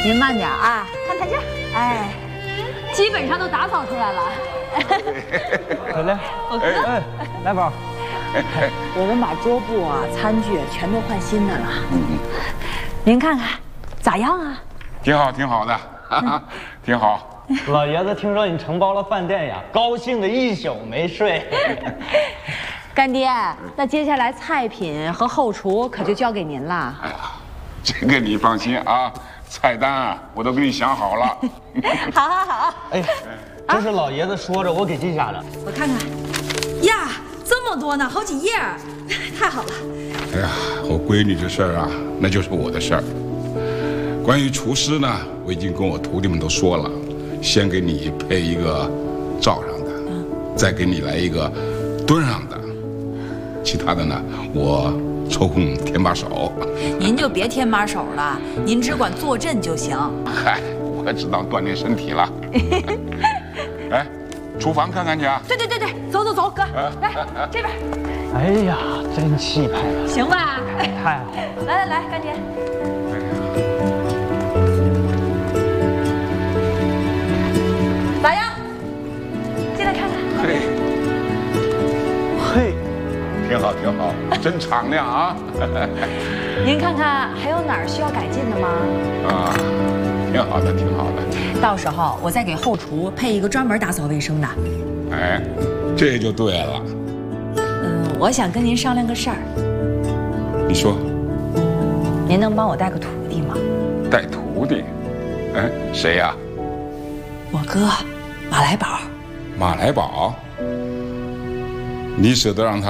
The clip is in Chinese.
您慢点啊，看台阶。哎，基本上都打扫出来了。 来，来宝。 我们把桌布啊、餐具全都换新的了。您看看，咋样啊？ 挺好，挺好的，挺好。 老爷子听说你承包了饭店呀，高兴的一宿没睡。 干爹，那接下来菜品和后厨可就交给您了。 哎呀，这个你放心啊，菜单啊我都给你想好了。 好。 哎，这是老爷子说着，我给记下的。 我看看，呀，这么多呢，好几页，太好了。 哎呀，我闺女这事儿啊，那就是我的事儿。关于厨师呢，我已经跟我徒弟们都说了，先给你配一个罩上的，再给你来一个蹲上的，其他的呢，我抽空添把手。 您就别添把手了，您只管坐镇就行。 嗨，我只当锻炼身体了。哎，厨房看看去啊。 对，走，哥，来这边。 哎呀，真气派啊！ 行吧？ 太好了。 来，干爹。咋样？进来看看。 嘿， 挺好，真敞亮啊！ 您看看还有哪儿需要改进的吗？ 啊，挺好的。 到时候我再给后厨配一个专门打扫卫生的。 哎，这就对了。 我想跟您商量个事儿。 你说。 您能帮我带个徒弟吗？ 带徒弟？哎，谁呀？ 我哥，马来宝。 马来宝？你舍得让他